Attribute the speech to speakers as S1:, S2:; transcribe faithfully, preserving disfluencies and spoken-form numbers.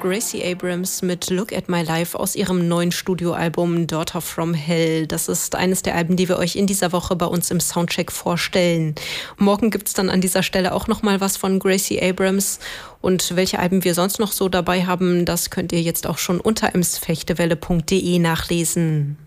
S1: Gracie Abrams mit Look at My Life aus ihrem neuen Studioalbum Daughter from Hell. Das ist eines der Alben, die wir euch in dieser Woche bei uns im Soundcheck vorstellen. Morgen gibt's dann an dieser Stelle auch nochmal was von Gracie Abrams. Und welche Alben wir sonst noch so dabei haben, das könnt ihr jetzt auch schon unter ems fechtewelle punkt de nachlesen.